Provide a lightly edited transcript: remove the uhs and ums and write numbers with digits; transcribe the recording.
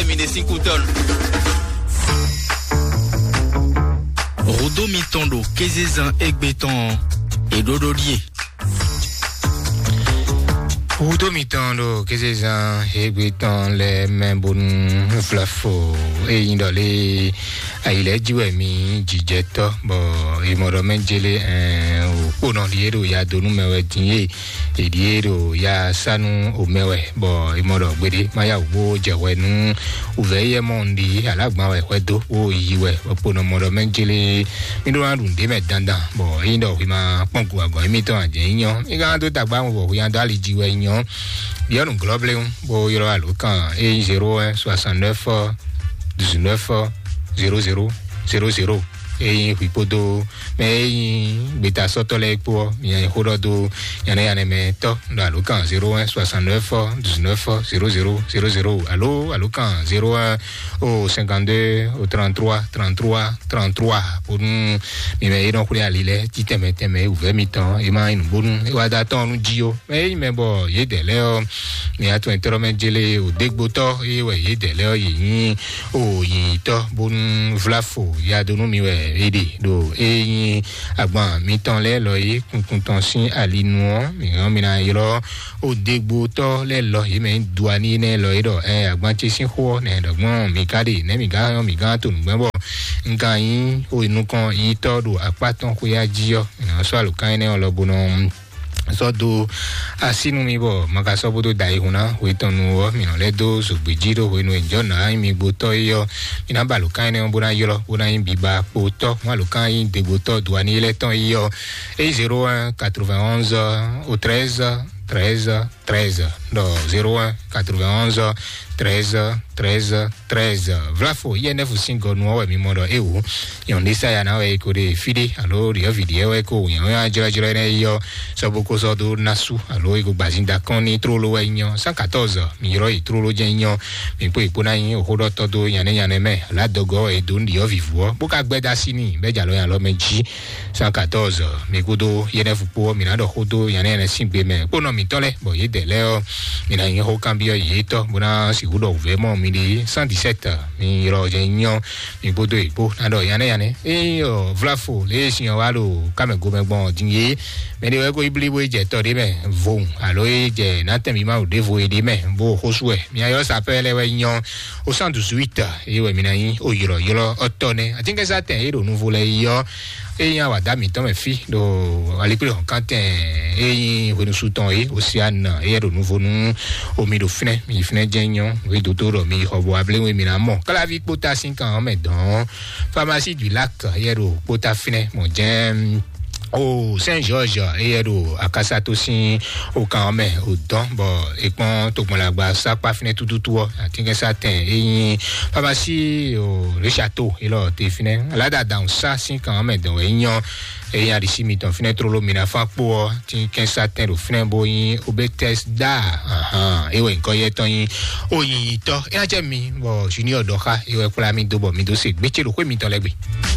mine 5 tonnes. Rodo Mitondo, Kezezan Egbeton et Dodolier. Rodo Mitondo, Kezezan Egbeton, les mains bonnes, flafo, et indolé, il est mi jijeto, bon, il m'a remis au non liero, ya donu mewe tinye, et liero, ya sanu au mewe, bon, il m'a remis, maya ou jawenu, ouveye mondi, à la gmawe, wedo, ou yiwe, pour non m'a remis jele, il doit runde met dandan, bon, il doit ma pongu ago, il m'étonne à dignon, il a un tout tabac, ou y a d'ali jiwe ignon, il y a un globe, bon, il y a l'aucan, et 01 69 19 00 00 et hipodo mais beta sotole pour ya hodo yana meto dans le camp 01 69 19 00 00 allo camp 01 au 52 au 33 33 33 pour nous mais donc pour aller les titeme ouvert mi-temps et ma une bonne wa daton nous dio mais bon il de là mais à tout interrompre gelé au degboto et ouais il de là il o il to bon vlafo ya de nous mi aider do et agban mi-temps les loyer contention ali nous mais mina yoro au degboto les loyer mais douani ne loyer do agban ti sin ho ne do mon mi kade ne mi ga to nu bon nkan yin o inu kan yi to do apaton ko ya jiyo na so alu kan ne lo bono so do asinu mi bo maka so bodo dai huna we tonu o mi no le do so gbejiro we no enjo na mi gboto yo ina balu kan ne bona yoro bona yin biba poto wa lu kan yin de gboto do ani le ton yo e 01 91 au 13 13 13 do 01 91 13 13 13 vlafo yenef singo no we mi modo ewu yon disa ya na we ko de fide alo rio video e ko yon ya jira ne yo so boko so do nasu alo ego bazinda kon ni trolo we yon 114 mi ro i trolo jen yon mi po ipona yin o hodo to do yane me la dogo e do ndi o vivo boka gbeda sini be jalo yan lo meji 114 mi ko do yenef po mi na do hodo yane ne simbe me ko no mi tole bo ye de leo mi na yin ho cambio yeto bona sigudo vraiment mi 117 mi ro jenyo mi bodo ipo na do yane e vlafo le sin walo kame go megbon dinye me de ko iblibo je to de me von alo je na temi ma o devo e de me bo hoswe mi ayo s'appelle we nyon au 118 e we mi na yin o yiro otone I think ça ten e do nouveau le yo et ya wa dami to me fi do ali pri quand e we no souton e Océane e do nouveau nu o mi do fine mi fine jenyon we do toro mi hobo able we mi na mo kala vi pota 5 ans mais dans pharmacie du lac e do pota fine mon jem au Saint-Georges et do akasato sin au Kamé au don bon et pon to mon la gba sa pa fine tout I think ça ten et pharmacie au le château et là te fine la da dans ça 5 ans mais dans union et ya d'ici mi ton fine trop lo mina fa po tin 15 satin au fine boyin au betes da et we ko ye ton yin o yin to e a je mi bo junior do ka e we kula mi do bo mi do se gbe che lo ko mi ton legbe